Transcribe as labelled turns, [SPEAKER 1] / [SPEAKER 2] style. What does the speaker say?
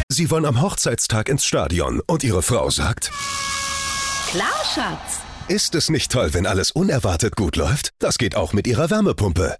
[SPEAKER 1] Sie wollen am Hochzeitstag ins Stadion und Ihre Frau sagt:
[SPEAKER 2] Klar, Schatz.
[SPEAKER 1] Ist es nicht toll, wenn alles unerwartet gut läuft? Das geht auch mit Ihrer Wärmepumpe.